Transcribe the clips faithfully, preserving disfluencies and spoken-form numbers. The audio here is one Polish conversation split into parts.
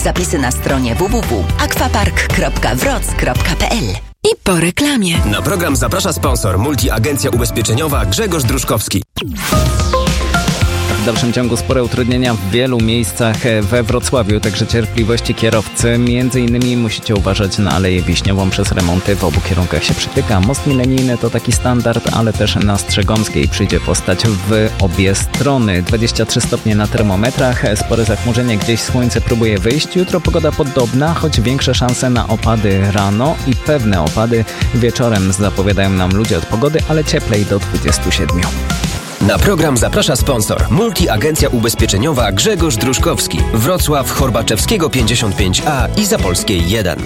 Zapisy na stronie w w w kropka aquapark kropka wroc kropka p l. I po reklamie. Na program zaprasza sponsor Multiagencja Ubezpieczeniowa Grzegorz Druszkowski. W dalszym ciągu spore utrudnienia w wielu miejscach we Wrocławiu, także cierpliwości kierowcy. Między innymi musicie uważać na Aleję Wiśniową, przez remonty w obu kierunkach się przytyka. Most milenijny to taki standard, ale też na Strzegomskiej przyjdzie postać w obie strony. dwadzieścia trzy stopnie na termometrach, spore zachmurzenie, gdzieś słońce próbuje wyjść. Jutro pogoda podobna, choć większe szanse na opady rano i pewne opady wieczorem, zapowiadają nam ludzie od pogody, ale cieplej do dwudziestu siedmiu. Na program zaprasza sponsor Multiagencja Ubezpieczeniowa Grzegorz Druszkowski. Wrocław, Horbaczewskiego pięćdziesiąt pięć a i Zapolskiej jeden.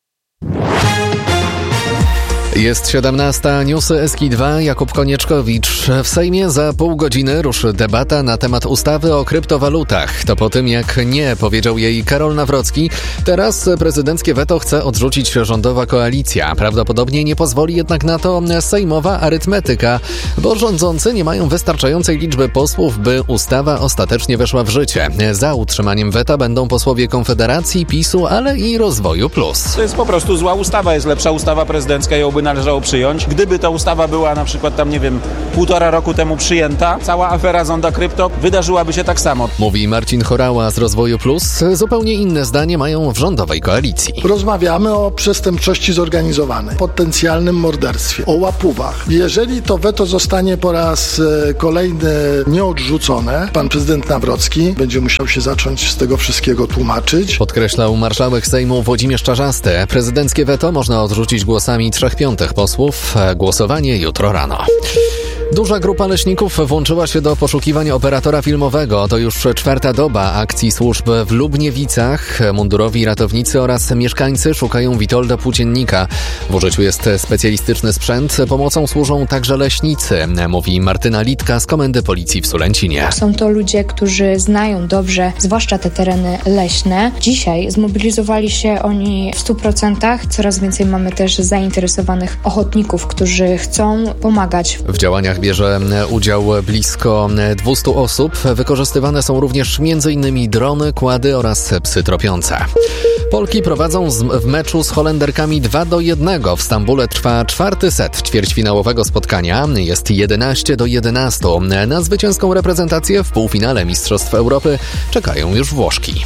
Jest siedemnasta, newsy S K I dwa, Jakub Konieczkowicz. W Sejmie za pół godziny ruszy debata na temat ustawy o kryptowalutach. To po tym, jak nie powiedział jej Karol Nawrocki, teraz prezydenckie weto chce odrzucić rządowa koalicja. Prawdopodobnie nie pozwoli jednak na to sejmowa arytmetyka, bo rządzący nie mają wystarczającej liczby posłów, by ustawa ostatecznie weszła w życie. Za utrzymaniem weta będą posłowie Konfederacji, PiSu, ale i Rozwoju Plus. To jest po prostu zła ustawa, jest lepsza ustawa prezydencka, ją by należało przyjąć. Gdyby ta ustawa była na przykład tam, nie wiem, półtora roku temu przyjęta, cała afera Zonda Krypto wydarzyłaby się tak samo. Mówi Marcin Chorała z Rozwoju Plus. Zupełnie inne zdanie mają w rządowej koalicji. Rozmawiamy o przestępczości zorganizowanej, potencjalnym morderstwie, o łapówach. Jeżeli to weto zostanie po raz kolejny nieodrzucone, pan prezydent Nawrocki będzie musiał się zacząć z tego wszystkiego tłumaczyć. Podkreślał marszałek Sejmu Włodzimierz Czarzasty. Prezydenckie weto można odrzucić głosami trzech piątych posłów. Głosowanie jutro rano. Duża grupa leśników włączyła się do poszukiwań operatora filmowego. To już czwarta doba akcji służb w Lubniewicach. Mundurowi ratownicy oraz mieszkańcy szukają Witolda Płóciennika. W użyciu jest specjalistyczny sprzęt. Pomocą służą także leśnicy, mówi Martyna Litka z Komendy Policji w Sulęcinie. Są to ludzie, którzy znają dobrze, zwłaszcza te tereny leśne. Dzisiaj zmobilizowali się oni w stu procentach. Coraz więcej mamy też zainteresowanych ochotników, którzy chcą pomagać. W działaniach bierze udział blisko dwieście osób. Wykorzystywane są również m.in. drony, kłady oraz psy tropiące. Polki prowadzą z, w meczu z Holenderkami dwa do jednego. W Stambule trwa czwarty set ćwierćfinałowego spotkania. Jest jedenaście do jedenastu. Na zwycięską reprezentację w półfinale Mistrzostw Europy czekają już Włoszki.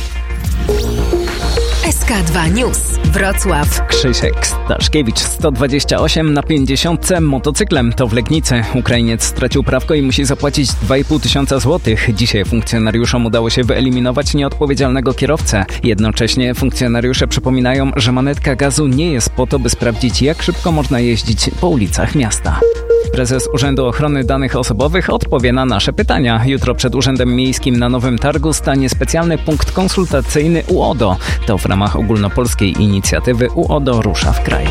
S K dwa News. Wrocław. Krzysiek Staszkiewicz, sto dwadzieścia osiem na pięćdziesiątce motocyklem. To w Legnicy. Ukrainiec stracił prawko i musi zapłacić dwa i pół tysiąca złotych. Dzisiaj funkcjonariuszom udało się wyeliminować nieodpowiedzialnego kierowcę. Jednocześnie funkcjonariusze przypominają, że manetka gazu nie jest po to, by sprawdzić, jak szybko można jeździć po ulicach miasta. Prezes Urzędu Ochrony Danych Osobowych odpowie na nasze pytania. Jutro przed Urzędem Miejskim na Nowym Targu stanie specjalny punkt konsultacyjny U O D O. To w ramach ogólnopolskiej inicjatywy U O D O rusza w kraj.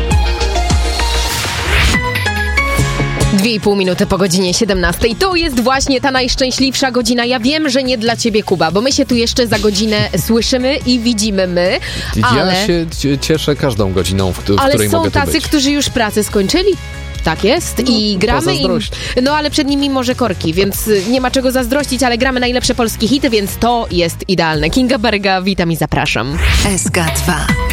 Dwie i pół minuty po godzinie siedemnastej. To jest właśnie ta najszczęśliwsza godzina. Ja wiem, że nie dla ciebie, Kuba, bo my się tu jeszcze za godzinę słyszymy i widzimy my, ale... Ja się cieszę każdą godziną, w, w ale której mogę tu być. Ale są tacy, którzy już pracę skończyli. Tak jest no, i gramy im, no ale przed nimi może korki, więc nie ma czego zazdrościć, ale gramy najlepsze polskie hity, więc to jest idealne. Kinga Berga, witam i zapraszam. S K dwa.